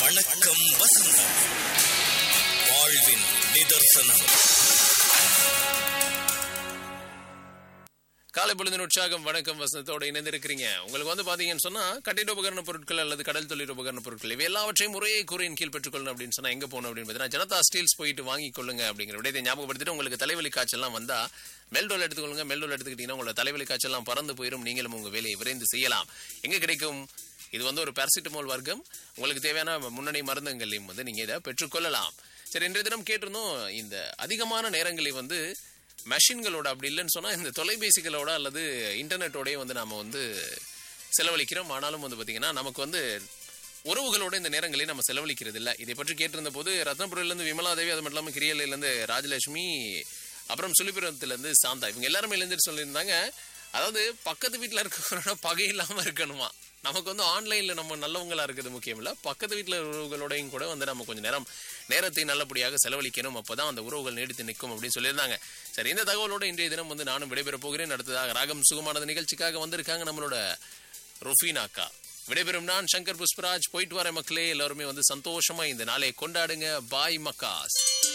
வணக்கம் வசந்தம், வாழ்வின் நிதர்சனம். காலை பொழுதின் உற்சாகம் வணக்கம் வசந்தத்தோட இணைந்திருக்கிறீங்க. உங்களுக்கு வந்து பாத்தீங்கன்னு சொன்னா கட்டிட உபகரண பொருட்கள் அல்லது கடல் தொழில் உபகரண பொருட்கள் இவை எல்லாவற்றையும் ஒரே கூரையின் கீழ் பெற்றுக்கொள்ளணும் அப்படின்னு சொன்னா எங்க போகணும் அப்படின்னு பார்த்தீங்கன்னா ஜனதா ஸ்டீல்ஸ் போயிட்டு வாங்கி கொள்ளுங்க அப்படிங்கிற விடயத்தை ஞாபகப்படுத்திட்டு, உங்களுக்கு தலைவலி காய்ச்சல்லாம் வந்தா மெல்டோல் எடுத்துக்கொள்ளுங்க. மெல்டோல் எடுத்துக்கிட்டீங்கன்னா உங்களோட தலைவலி காய்ச்சல்லாம் பறந்து போயிடும், நீங்களும் உங்க வேலையை விரைந்து செய்யலாம். எங்க கிடைக்கும்? இது வந்து ஒரு பாராசிட்டமால் வர்க்கம். உங்களுக்கு தேவையான முன்னணி மருந்துகளையும் வந்து நீங்க இதை பெற்றுக்கொள்ளலாம். சரி, இன்றைய தினம் கேட்டிருந்தோம், இந்த அதிகமான நேரங்களை வந்து மெஷின்களோட அப்படி இல்லைன்னு சொன்னா இந்த தொலைபேசிகளோட அல்லது இன்டர்நெட்டோடய வந்து நாம வந்து செலவழிக்கிறோம். ஆனாலும் வந்து பாத்தீங்கன்னா நமக்கு வந்து உறவுகளோட இந்த நேரங்களை நம்ம செலவழிக்கிறது இல்லை. இதை பற்றி கேட்டிருந்த போது ரத்னபுரியிலிருந்து விமலாதேவி, அது மட்டும் இல்லாமல் கிரியலையிலேருந்து ராஜலட்சுமி, அப்புறம் சுழிபுரத்திலேருந்து சாந்தா, இவங்க எல்லாருமே எழுந்துட்டு சொல்லியிருந்தாங்க, அதாவது பக்கத்து வீட்டில் இருக்கிறவங்களோட பகை இல்லாமல் இருக்கணுமா. நமக்கு வந்து ஆன்லைன்ல நம்ம நல்லவங்களா இருக்கிறது முக்கியம் இல்ல, பக்கத்து வீட்டில் உறவுகளோடையும் கூட வந்து நம்ம கொஞ்சம் நேரத்தை நல்லபடியாக செலவழிக்கணும், அப்பதான் அந்த உறவுகள் நீடித்து நிற்கும் அப்படின்னு சொல்லியிருந்தாங்க. சரி, இந்த தகவலோட இன்றைய தினம் வந்து நானும் விடைபெற போகிறேன். அடுத்ததாக ராகம் சுகமானது நிகழ்ச்சிக்காக வந்திருக்காங்க நம்மளோட ருஃபீனாக்கா. விடைபெறும் நான் சங்கர் புஷ்பராஜ். போயிட்டு வர மக்களே, எல்லாருமே வந்து சந்தோஷமா இந்த நாளை கொண்டாடுங்க. பாய் மக்காஸ்.